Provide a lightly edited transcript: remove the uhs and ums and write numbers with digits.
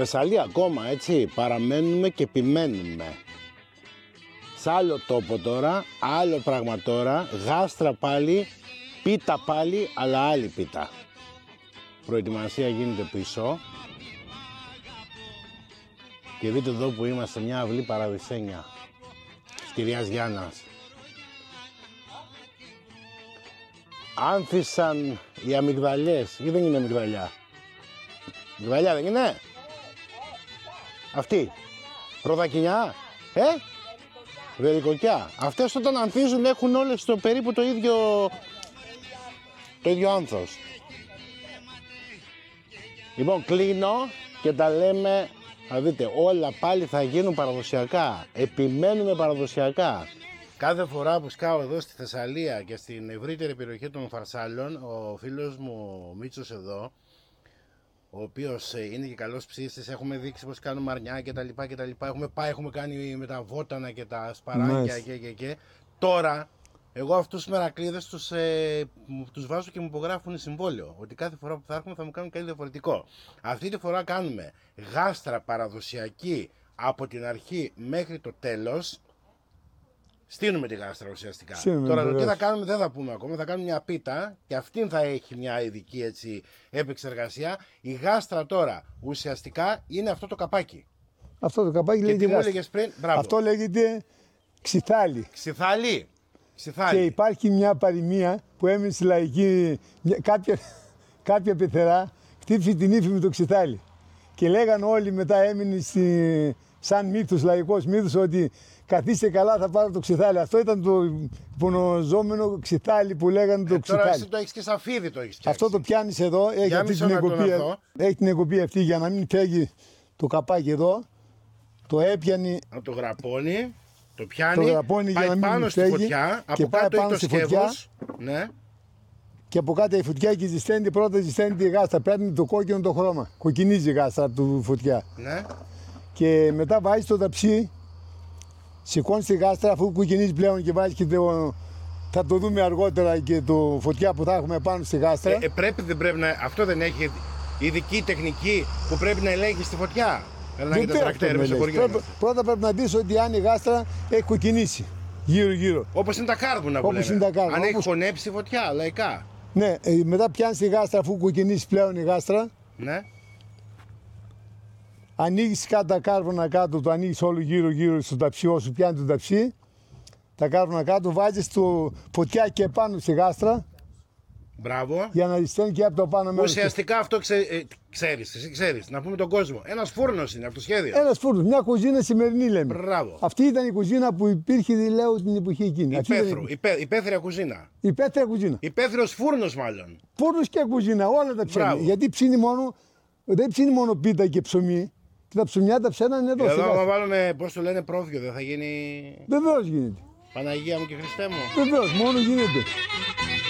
Θεσσαλία ακόμα, έτσι, παραμένουμε και επιμένουμε. Σ' άλλο τόπο τώρα, άλλο πράγμα τώρα, γάστρα πάλι, πίτα πάλι, αλλά άλλη πίτα. Προετοιμασία γίνεται πίσω. Και δείτε εδώ που είμαστε, μια αυλή Παραδεισένια της κυρίας Γιάννας. Άνθησαν οι αμυγδαλιές, ή δεν είναι αμυγδαλιά? Αμυγδαλιά δεν είναι? Αυτή, προδακινιά, βερικοκιά. Αυτές όταν ανθίζουν έχουν όλες το περίπου το ίδιο άνθος. Λοιπόν, κλείνω και τα λέμε, θα δείτε, όλα πάλι θα γίνουν παραδοσιακά. Επιμένουμε παραδοσιακά. Κάθε φορά που σκάω εδώ στη Θεσσαλία και στην ευρύτερη περιοχή των Φαρσάλων, ο φίλος μου ο Μίτσος εδώ, ο οποίος είναι και καλός ψήστης, έχουμε δείξει πως κάνουμε αρνιά και τα λοιπά και τα λοιπά. Έχουμε πάει, έχουμε κάνει με τα βότανα και τα σπαράκια και. Τώρα, εγώ αυτούς τους μερακλείδες τους βάζω και μου υπογράφουν συμβόλαιο. Ότι κάθε φορά που θα έρχομαι θα μου κάνουν κάτι διαφορετικό. Αυτή τη φορά κάνουμε γάστρα παραδοσιακή από την αρχή μέχρι το τέλος. Στείνουμε τη γάστρα ουσιαστικά. Τώρα το τι θα κάνουμε δεν θα πούμε ακόμα. Θα κάνουμε μια πίτα και αυτήν θα έχει μια ειδική έτσι, επεξεργασία. Η γάστρα τώρα ουσιαστικά είναι αυτό το καπάκι. Αυτό το καπάκι λέγεται. Και τι μου έλεγες πριν, μπράβο. Αυτό λέγεται ξυθάλι. Ξυθάλι. Και υπάρχει μια παροιμία που έμεινε στη λαϊκή. Κάποια πεθερά χτύπησε την ύφη με το ξυθάλι. Και λέγαν όλοι μετά, έμεινε σαν μύθος, λαϊκός μύθος, ότι καθίστε καλά, θα πάρω το ξυθάλι. Αυτό ήταν το υπονοζόμενο ξυθάλι που λέγανε το ξυθάλι. Τώρα εσύ το έχεις και σαν φίδι το έχεις φτιάξει. Αυτό το πιάνεις εδώ, έχει αυτή την εκοπή αυτή για να μην φεύγει το καπάκι εδώ. Το έπιανε. Να το γραπώνει, το πιάνει, πάει πάνω στη φωτιά, και από κάτω έχει το σκεύος. Ναι. Και από κάτω η φωτιά και ζεσταίνει, πρώτα ζεσταίνει τη γάστρα, παίρνει το κόκκινο το χρώμα. Κοκκινίζει η γάστρα του φωτιά. Ναι. Και μετά βάζει το ταψί, σηκώνει τη γάστρα αφού κοκκινίζει πλέον και βάζει και θα το δούμε αργότερα και το φωτιά που θα έχουμε πάνω στη γάστρα. Δεν πρέπει να, αυτό δεν έχει ειδική τεχνική που πρέπει να ελέγχει τη φωτιά? Πρώτα πρέπει να δεις ότι αν η γάστρα έχει κοκκινήσει γύρω-γύρω. Όπως είναι τα κάρβουνα που λέμε. Αν έχει χωνέψει τη φωτιά, λαϊκά. Ναι, μετά πιάνεις τη γάστρα αφού κοκκινήσει πλέον η γάστρα. Ναι. Ανοίγεις κάτω τα κάρβουνα κάτω, το ανοίγεις όλο γύρω-γύρω στο ταψί, όσο πιάνει το ταψί. Τα κάρβουνα κάτω, βάζεις το φωτιά και πάνω στη γάστρα. Μπράβο. Για να ζεσταίνει και από το πάνω μέρος. Ουσιαστικά αυτό ξέρεις, να πούμε τον κόσμο. Ένας φούρνος είναι αυτό το σχέδιο. Ένας φούρνος, μια κουζίνα σημερινή λέμε. Μπράβο. Αυτή ήταν η κουζίνα που υπήρχε, λέω, την εποχή εκείνη. Υπαίθρια κουζίνα. Υπαίθρια κουζίνα. Υπαίθριος φούρνος μάλλον. Φούρνος και κουζίνα, όλα τα ψώνει. Γιατί ψήνει δεν ψήνει μόνο πίτα και ψωμί. Και τα ψωμιά τα ψένανε εδώ. Εδώ άμα βάλουμε, πώς το λένε, πρόβιο, δεν θα γίνει? Βεβαίως γίνεται. Παναγία μου και Χριστέ μου. Βεβαίως, μόνο γίνεται.